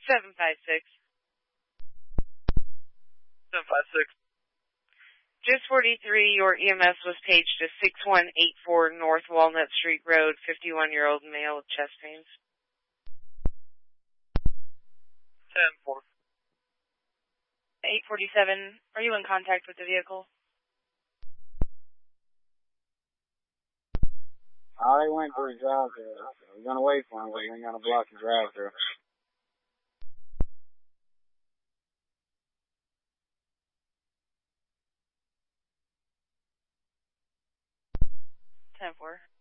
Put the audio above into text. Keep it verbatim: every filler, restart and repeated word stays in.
seven five six. seven five six. Just forty-three, your E M S was paged to six one eight four North Walnut Street Road, fifty-one-year-old male with chest pains. ten four. eight forty-seven, are you in contact with the vehicle? Oh, they went through his drive-through. We're going to wait for him, but we ain't going to block his drive-through. ten four.